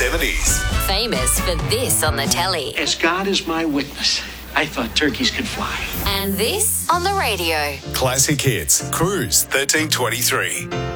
70s. Famous for this on the telly. As God is my witness, I thought turkeys could fly. And this on the radio. Classic Hits, Cruise 1323.